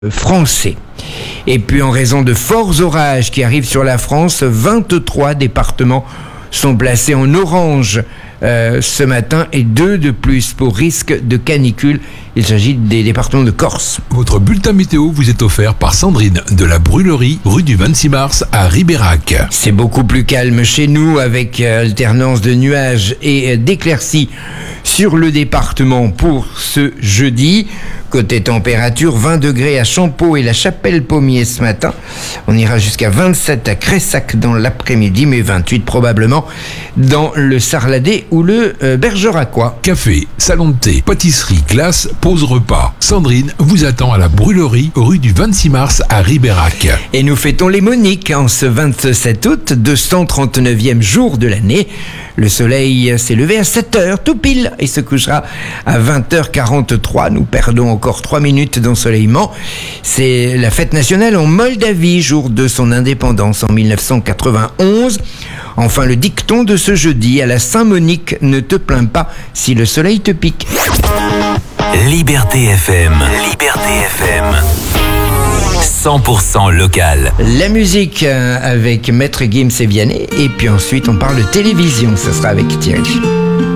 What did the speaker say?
français. Et puis en raison de forts orages qui arrivent sur la France, 23 départements sont placés en orange ce matin et 2 de plus pour risque de canicule. Il s'agit des départements de Corse. Votre bulletin météo vous est offert par Sandrine de la Brûlerie, rue du 26 mars à Ribérac. C'est beaucoup plus calme chez nous avec alternance de nuages et d'éclaircies sur le département pour ce jeudi. Côté température, 20 degrés à Champeaux et la Chapelle-Pommier ce matin. On ira jusqu'à 27 à Cressac dans l'après-midi, mais 28 probablement dans le Sarladais ou le Bergeracois. Café, salon de thé, pâtisserie, glace, pause repas. Sandrine vous attend à la Brûlerie, rue du 26 mars à Ribérac. Et nous fêtons les Moniques en ce 27 août, 239e jour de l'année. Le soleil s'est levé à 7h, tout pile, et se couchera à 20h43. Nous perdons encore 3 minutes d'ensoleillement. C'est la fête nationale en Moldavie, jour de son indépendance en 1991. Enfin, le dicton de ce jeudi, à la Saint-Monique, ne te plains pas si le soleil te pique. Liberté FM. Liberté FM. 100% local. La musique avec Maître Gims et Vianney. Et puis ensuite, on parle de télévision. Ça sera avec Thierry.